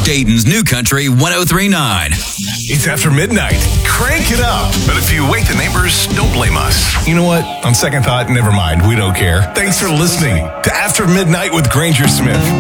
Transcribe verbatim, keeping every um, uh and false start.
Dayton's New Country one oh three point nine. It's after midnight. Crank it up. But if you wake the neighbors, don't blame us. You know what? On second thought, never mind. We don't care. Thanks for listening to After Midnight with Granger Smith.